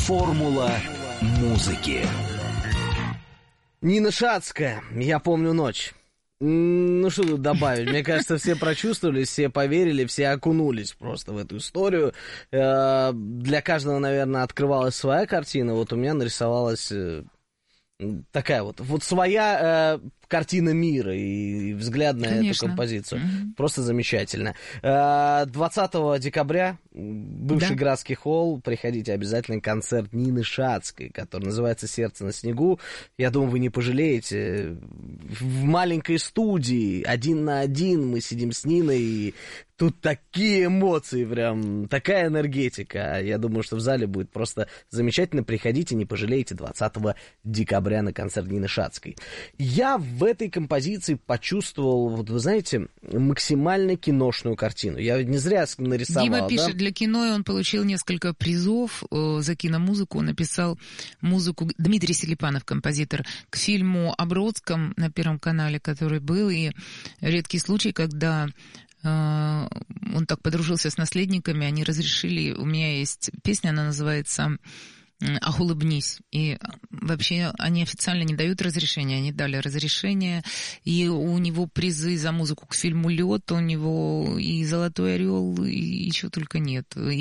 Формула музыки. Нина Шацкая, «Я помню ночь». Ну, что тут добавить? Мне кажется, все прочувствовали, все поверили, все окунулись просто в эту историю. Для каждого, наверное, открывалась своя картина. Вот у меня нарисовалась такая вот своя картина мира и взгляд на эту композицию. Просто замечательно. 20 декабря бывший Градский холл. Приходите обязательно, концерт Нины Шацкой, который называется «Сердце на снегу». Я думаю, вы не пожалеете. В маленькой студии, 1 на 1 мы сидим с Ниной, и тут такие эмоции прям, такая энергетика. Я думаю, что в зале будет просто замечательно. Приходите, не пожалеете, 20 декабря на концерт Нины Шацкой. Я в этой композиции почувствовал, вот вы знаете, максимально киношную картину. Я не зря нарисовал. Дима пишет, для кино, и он получил несколько призов за киномузыку. Он написал музыку, Дмитрий Селипанов, композитор, к фильму о Бродском на Первом канале, который был, и редкий случай, когда он так подружился с наследниками, они разрешили, у меня есть песня, она называется «Ах, улыбнись». И вообще они официально не дают разрешения, они дали разрешение, и у него призы за музыку к фильму «Лёд», у него и «Золотой орел», и еще только нет.